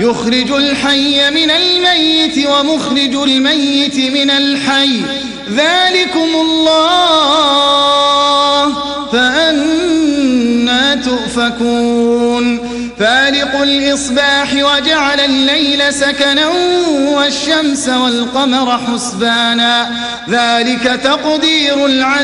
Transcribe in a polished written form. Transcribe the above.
يخرج الحي من الميت ومخرج الميت من الحي ذلكم الله فأنى تؤفكون فالق الإصباح وجعل الليل سكنا والشمس والقمر حسبانا ذلك تقدير العزيز